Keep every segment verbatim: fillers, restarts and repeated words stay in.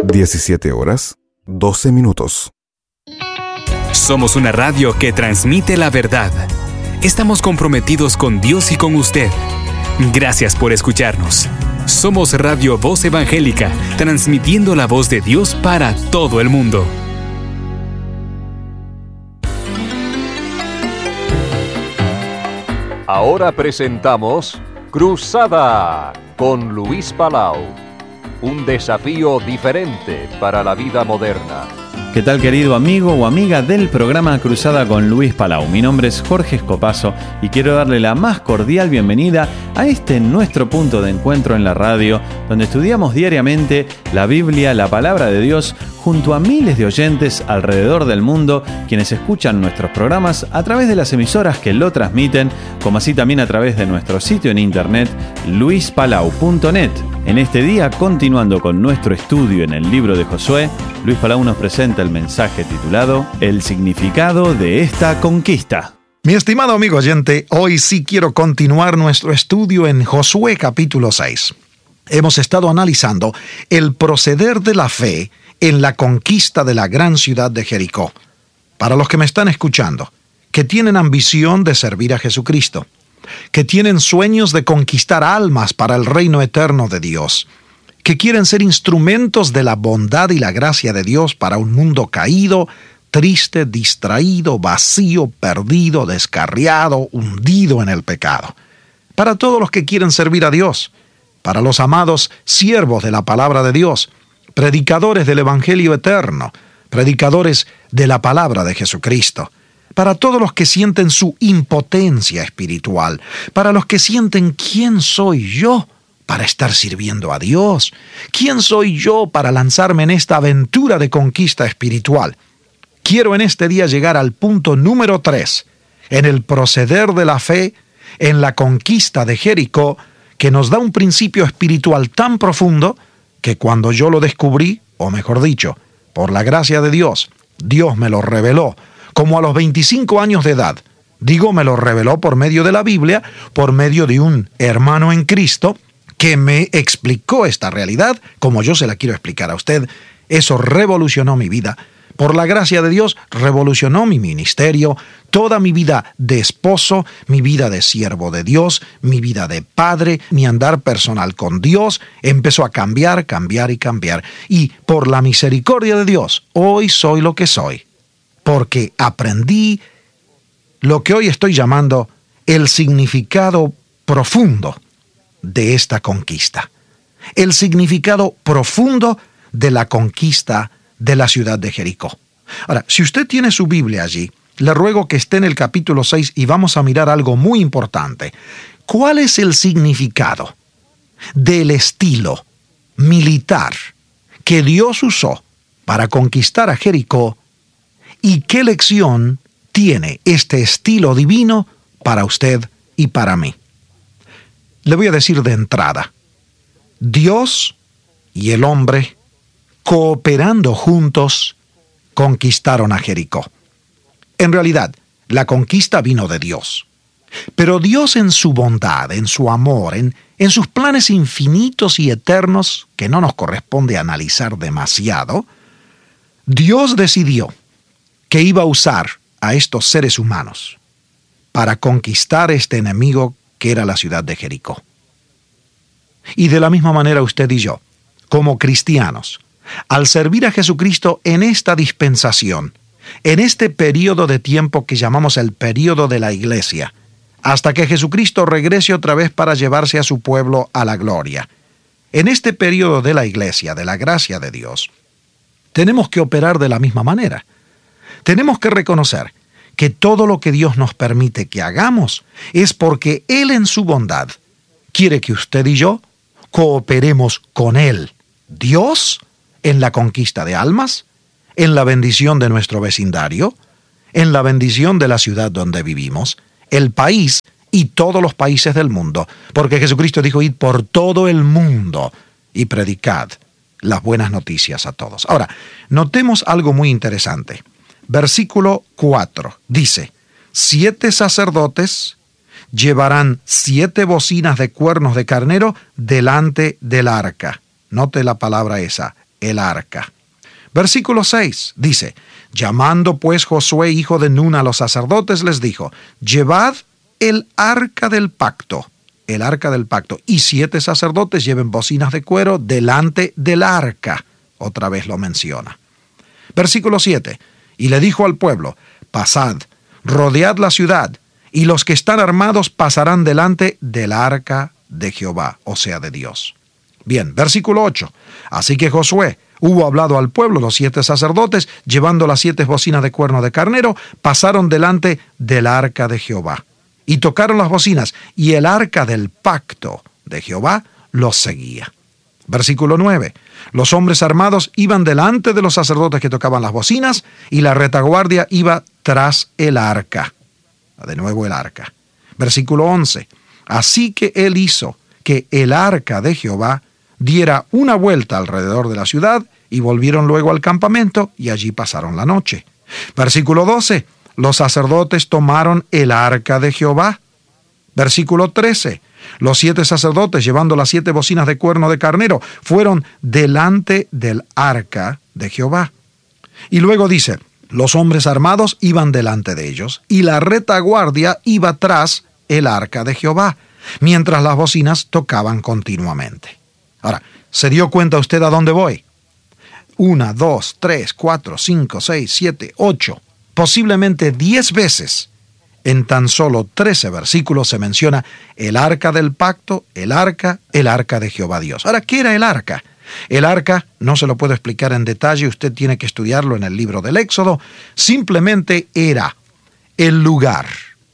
diecisiete horas, doce minutos. Somos una radio que transmite la verdad. Estamos comprometidos con Dios y con usted. Gracias por escucharnos. Somos Radio Voz Evangélica, transmitiendo la voz de Dios para todo el mundo. Ahora presentamos Cruzada con Luis Palau. Un desafío diferente para la vida moderna. ¿Qué tal, querido amigo o amiga del programa Cruzada con Luis Palau? Mi nombre es Jorge Escopazo y quiero darle la más cordial bienvenida a este nuestro punto de encuentro en la radio, donde estudiamos diariamente la Biblia, la Palabra de Dios, junto a miles de oyentes alrededor del mundo, quienes escuchan nuestros programas a través de las emisoras que lo transmiten, como así también a través de nuestro sitio en internet, luis palau punto net. En este día, continuando con nuestro estudio en el libro de Josué, Luis Palau nos presenta el mensaje titulado El significado de esta conquista. Mi estimado amigo oyente, hoy sí quiero continuar nuestro estudio en Josué capítulo seis. Hemos estado analizando el proceder de la fe en la conquista de la gran ciudad de Jericó. Para los que me están escuchando, que tienen ambición de servir a Jesucristo, que tienen sueños de conquistar almas para el reino eterno de Dios, que quieren ser instrumentos de la bondad y la gracia de Dios para un mundo caído, triste, distraído, vacío, perdido, descarriado, hundido en el pecado. Para todos los que quieren servir a Dios, para los amados siervos de la palabra de Dios, predicadores del Evangelio eterno, predicadores de la palabra de Jesucristo, para todos los que sienten su impotencia espiritual, para los que sienten ¿quién soy yo para estar sirviendo a Dios? ¿Quién soy yo para lanzarme en esta aventura de conquista espiritual? Quiero en este día llegar al punto número tres, en el proceder de la fe, en la conquista de Jericó, que nos da un principio espiritual tan profundo que cuando yo lo descubrí, o mejor dicho, por la gracia de Dios, Dios me lo reveló, como a los veinticinco años de edad. Digo, me lo reveló por medio de la Biblia, por medio de un hermano en Cristo, que me explicó esta realidad, como yo se la quiero explicar a usted. Eso revolucionó mi vida. Por la gracia de Dios, revolucionó mi ministerio, toda mi vida de esposo, mi vida de siervo de Dios, mi vida de padre, mi andar personal con Dios, empezó a cambiar, cambiar y cambiar. Y por la misericordia de Dios, hoy soy lo que soy, porque aprendí lo que hoy estoy llamando el significado profundo de esta conquista. El significado profundo de la conquista de la ciudad de Jericó. Ahora, si usted tiene su Biblia allí, le ruego que esté en el capítulo seis y vamos a mirar algo muy importante. ¿Cuál es el significado del estilo militar que Dios usó para conquistar a Jericó? ¿Y qué lección tiene este estilo divino para usted y para mí? Le voy a decir de entrada, Dios y el hombre, cooperando juntos, conquistaron a Jericó. En realidad, la conquista vino de Dios. Pero Dios en su bondad, en su amor, en, en sus planes infinitos y eternos, que no nos corresponde analizar demasiado, Dios decidió que iba a usar a estos seres humanos para conquistar este enemigo que era la ciudad de Jericó. Y de la misma manera usted y yo, como cristianos, al servir a Jesucristo en esta dispensación, en este periodo de tiempo que llamamos el periodo de la iglesia, hasta que Jesucristo regrese otra vez para llevarse a su pueblo a la gloria. En este periodo de la iglesia, de la gracia de Dios, tenemos que operar de la misma manera. Tenemos que reconocer que todo lo que Dios nos permite que hagamos es porque Él en su bondad quiere que usted y yo cooperemos con Él, Dios, en la conquista de almas, en la bendición de nuestro vecindario, en la bendición de la ciudad donde vivimos, el país y todos los países del mundo, porque Jesucristo dijo, id por todo el mundo y predicad las buenas noticias a todos. Ahora, notemos algo muy interesante. Versículo cuatro dice, siete sacerdotes llevarán siete bocinas de cuernos de carnero delante del arca. Note la palabra esa, el arca. Versículo seis dice, llamando pues Josué, hijo de Nun, a los sacerdotes, les dijo, llevad el arca del pacto, el arca del pacto, y siete sacerdotes lleven bocinas de cuero delante del arca. Otra vez lo menciona. Versículo siete, y le dijo al pueblo, pasad, rodead la ciudad, y los que están armados pasarán delante del arca de Jehová, o sea, de Dios. Bien, versículo ocho, así que Josué hubo hablado al pueblo, los siete sacerdotes, llevando las siete bocinas de cuerno de carnero, pasaron delante del arca de Jehová, y tocaron las bocinas, y el arca del pacto de Jehová los seguía. Versículo nueve, los hombres armados iban delante de los sacerdotes que tocaban las bocinas, y la retaguardia iba tras el arca. De nuevo el arca. Versículo once, así que él hizo que el arca de Jehová diera una vuelta alrededor de la ciudad, y volvieron luego al campamento, y allí pasaron la noche. Versículo doce, los sacerdotes tomaron el arca de Jehová. Versículo trece, los siete sacerdotes, llevando las siete bocinas de cuerno de carnero, fueron delante del arca de Jehová. Y luego dice, los hombres armados iban delante de ellos, y la retaguardia iba tras el arca de Jehová, mientras las bocinas tocaban continuamente. Ahora, ¿se dio cuenta usted a dónde voy? Una, dos, tres, cuatro, cinco, seis, siete, ocho, posiblemente diez veces. En tan solo trece versículos se menciona el arca del pacto, el arca, el arca de Jehová Dios. Ahora, ¿qué era el arca? El arca, no se lo puedo explicar en detalle, usted tiene que estudiarlo en el libro del Éxodo, simplemente era el lugar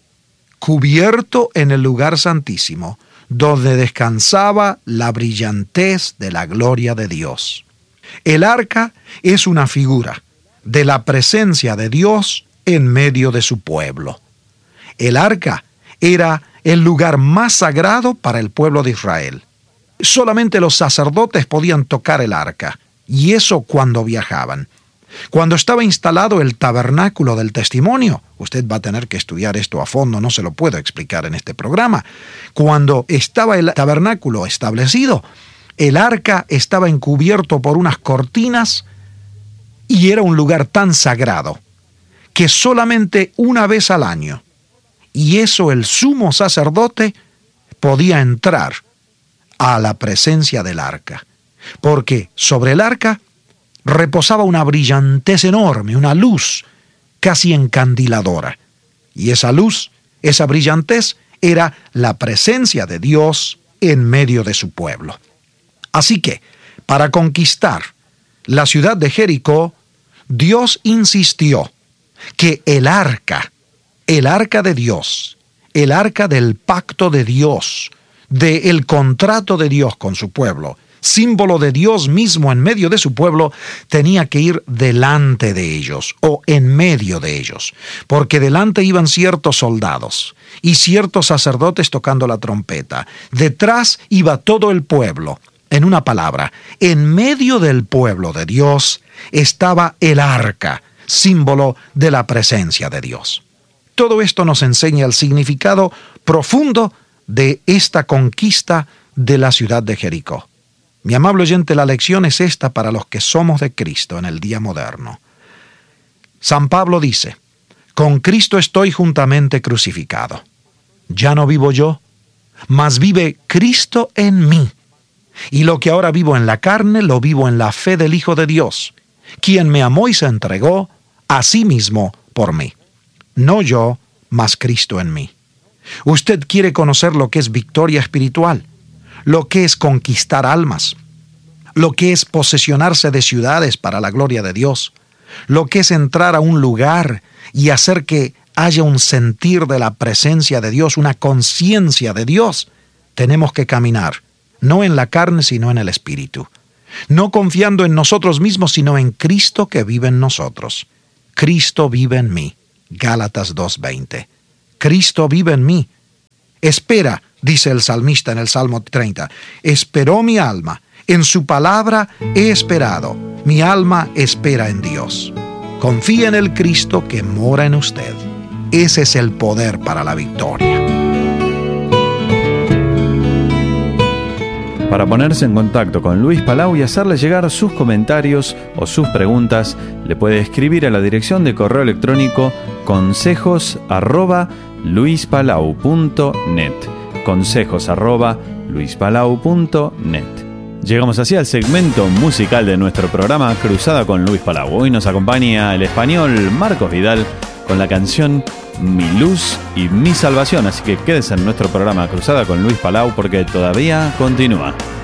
cubierto en el lugar santísimo, donde descansaba la brillantez de la gloria de Dios. El arca es una figura de la presencia de Dios en medio de su pueblo. El arca era el lugar más sagrado para el pueblo de Israel. Solamente los sacerdotes podían tocar el arca, y eso cuando viajaban. Cuando estaba instalado el tabernáculo del testimonio, usted va a tener que estudiar esto a fondo, no se lo puedo explicar en este programa. Cuando estaba el tabernáculo establecido, el arca estaba encubierto por unas cortinas y era un lugar tan sagrado que solamente una vez al año, y eso el sumo sacerdote podía entrar a la presencia del arca, porque sobre el arca reposaba una brillantez enorme, una luz casi encandiladora. Y esa luz, esa brillantez, era la presencia de Dios en medio de su pueblo. Así que, para conquistar la ciudad de Jericó, Dios insistió que el arca, el arca de Dios, el arca del pacto de Dios, del contrato de Dios con su pueblo, símbolo de Dios mismo en medio de su pueblo, tenía que ir delante de ellos o en medio de ellos, porque delante iban ciertos soldados y ciertos sacerdotes tocando la trompeta. Detrás iba todo el pueblo. En una palabra, en medio del pueblo de Dios estaba el arca, símbolo de la presencia de Dios. Todo esto nos enseña el significado profundo de esta conquista de la ciudad de Jericó. Mi amable oyente, la lección es esta para los que somos de Cristo en el día moderno. San Pablo dice, con Cristo estoy juntamente crucificado. Ya no vivo yo, mas vive Cristo en mí. Y lo que ahora vivo en la carne, lo vivo en la fe del Hijo de Dios, quien me amó y se entregó a sí mismo por mí. No yo, mas Cristo en mí. Usted quiere conocer lo que es victoria espiritual, lo que es conquistar almas, lo que es posesionarse de ciudades para la gloria de Dios, lo que es entrar a un lugar y hacer que haya un sentir de la presencia de Dios, una conciencia de Dios. Tenemos que caminar, no en la carne, sino en el Espíritu. No confiando en nosotros mismos, sino en Cristo que vive en nosotros. Cristo vive en mí. Gálatas dos veinte. Cristo vive en mí. Espera, dice el salmista en el Salmo treinta, esperó mi alma, en su palabra he esperado, mi alma espera en Dios. Confía en el Cristo que mora en usted. Ese es el poder para la victoria. Para ponerse en contacto con Luis Palau y hacerle llegar sus comentarios o sus preguntas, le puede escribir a la dirección de correo electrónico consejos arroba luispalau punto net. Consejos arroba luispalau punto net. Llegamos así al segmento musical de nuestro programa Cruzada con Luis Palau. Hoy nos acompaña el español Marcos Vidal con la canción Mi Luz y Mi Salvación. Así que quédese en nuestro programa Cruzada con Luis Palau porque todavía continúa.